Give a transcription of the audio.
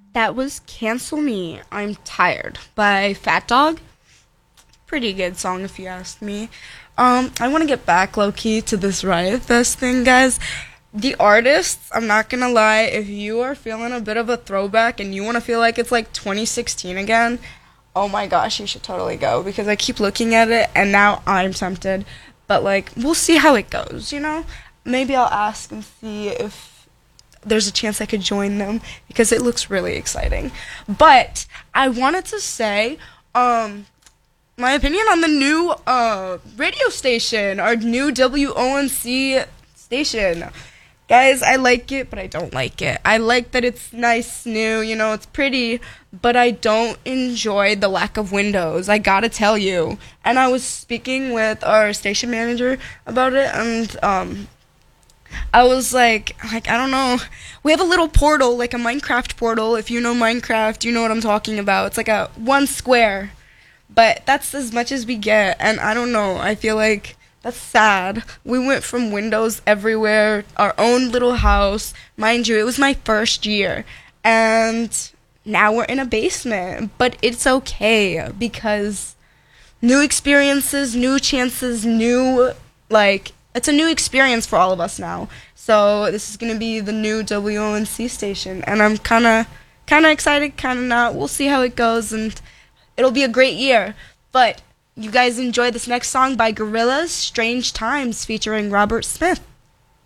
That was Cancel Me, I'm Tired by Fat Dog. Pretty good song if you ask me. I want to get back low key to this Riot Fest thing, guys. The artists, I'm not gonna lie, if you are feeling a bit of a throwback and you want to feel like it's like 2016 again, oh my gosh, you should totally go because I keep looking at it and now I'm tempted. But like, we'll see how it goes. Maybe I'll ask and see if there's a chance I could join them because it looks really exciting. But I wanted to say, my opinion on the new radio station, our new WONC station. Guys, I like it, but I don't like it. I like that it's nice, new, it's pretty, but I don't enjoy the lack of windows. I gotta tell you. And I was speaking with our station manager about it, and I was like, I don't know. We have a little portal, like a Minecraft portal. If you know Minecraft, you know what I'm talking about. It's like a one square, but that's as much as we get, and I don't know. I feel like that's sad. We went from windows everywhere, our own little house. Mind you, it was my first year, and now we're in a basement, but it's okay because new experiences, new chances, it's a new experience for all of us now. So this is gonna be the new WONC station, and I'm kind of excited, kind of not. We'll see how it goes, and it'll be a great year. But you guys enjoy this next song by Gorillaz, Strange Times, featuring Robert Smith.